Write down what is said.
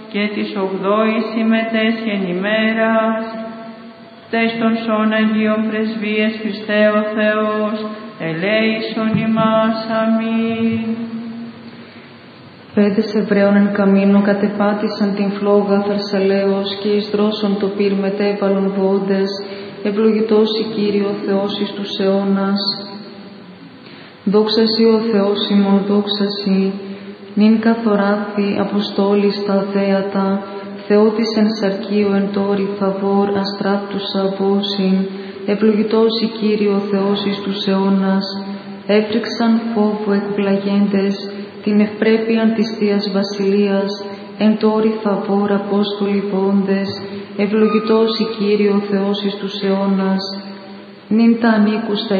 και της 8ης συμμετέσχεν ημέρας, τες των σών Αγίων Πρεσβείες Χριστέ ο Θεός, ελέησον ημάς. Αμήν. 5 Εβραίων εν καμίνο κατεπάτησαν την φλόγα Θαρσαλέως και εις δρόσον το πυρ μετέβαλον βόντες, ευλογητός η Κύριο Θεός εις τους αιώνας. Δόξα σοι ο Θεός ημών, δόξα σοι, νυν καθοράθη αποστόλη στα θέατα, Θεότης εν σαρκείο εν τόρι θαβόρ αστράπτους απόσυν, ευλογητός η Κύριο Θεός εις τους αιώνας. Έπρεξαν φόβο εκπλαγέντες, την ευπρέπειαν της Θείας Βασιλείας, εν τόρι θαβόρ απόστολοι πόντες, ευλογητός η Κύριο Θεός εις τους αιώνας. Νυν τα ανήκουστα